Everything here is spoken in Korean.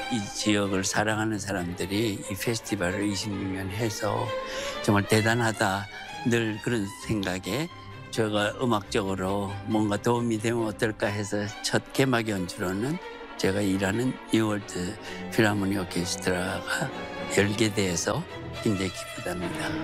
이 지역을 사랑하는 사람들이 이 페스티벌을 26년 해서 정말 대단하다. 늘 그런 생각에 제가 음악적으로 뭔가 도움이 되면 어떨까 해서 첫 개막 연주로는 제가 일하는 뉴월드 필하모니 오케스트라가 열게 돼서 굉장히 기쁘답니다.